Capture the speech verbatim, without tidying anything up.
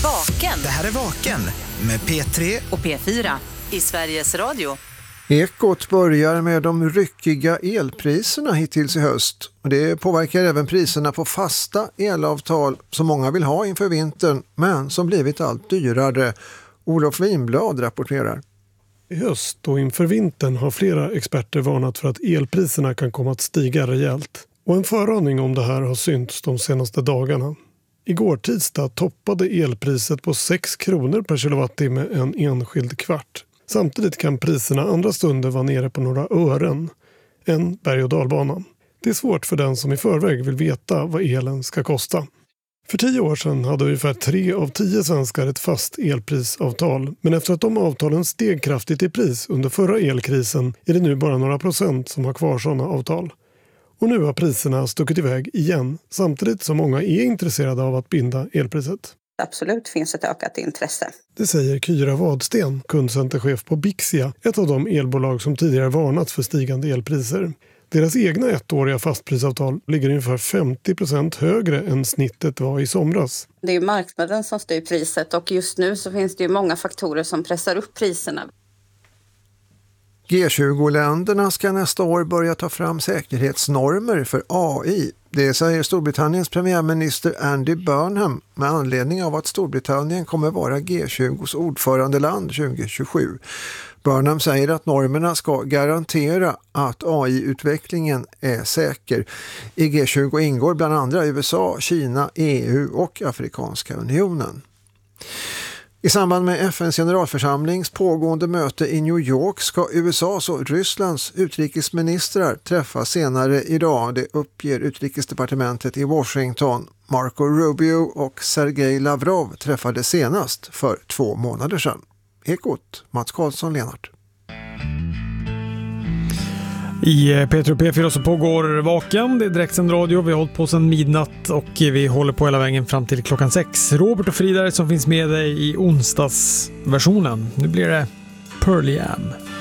Vaken. Det här är Vaken med P tre och P fyra i Sveriges Radio. Ekot börjar med de ryckiga elpriserna hittills i höst. Det påverkar även priserna på fasta elavtal som många vill ha inför vintern, men som blivit allt dyrare. Olof Winblad rapporterar. I höst och inför vintern har flera experter varnat för att elpriserna kan komma att stiga rejält. Och en föraning om det här har synts de senaste dagarna. Igår tisdag toppade elpriset på sex kronor per kilowattimme en enskild kvart. Samtidigt kan priserna andra stunder vara nere på några ören. En berg- och dalbana. Det är svårt för den som i förväg vill veta vad elen ska kosta. För tio år sedan hade ungefär tre av tio svenskar ett fast elprisavtal. Men efter att de avtalen steg kraftigt i pris under förra elkrisen är det nu bara några procent som har kvar sådana avtal. Och nu har priserna stuckit iväg igen, samtidigt som många är intresserade av att binda elpriset. Absolut finns ett ökat intresse. Det säger Kyra Wadsten, kundcenterchef på Bixia, ett av de elbolag som tidigare varnat för stigande elpriser. Deras egna ettåriga fastprisavtal ligger ungefär femtio procent högre än snittet var i somras. Det är ju marknaden som styr priset och just nu så finns det ju många faktorer som pressar upp priserna. G tjugo-länderna ska nästa år börja ta fram säkerhetsnormer för A I. Det säger Storbritanniens premiärminister Andy Burnham med anledning av att Storbritannien kommer vara G tjugos ordförandeland tjugo tjugosju. Burnham säger att normerna ska garantera att A I-utvecklingen är säker. I G tjugo ingår bland andra U S A, Kina, E U och Afrikanska unionen. I samband med F N:s generalförsamlings pågående möte i New York ska U S A:s och Rysslands utrikesministrar träffas senare idag. Det uppger utrikesdepartementet i Washington. Marco Rubio och Sergej Lavrov träffade senast för två månader sedan. Ekot, Mats Karlsson, Lenart. I P tre och P fyra så pågår Vaken, det är direktsänd radio, vi har hållit på sedan midnatt och vi håller på hela vägen fram till klockan sex. Robert och Frida som finns med dig i onsdagsversionen. Nu blir det Pearl Jam.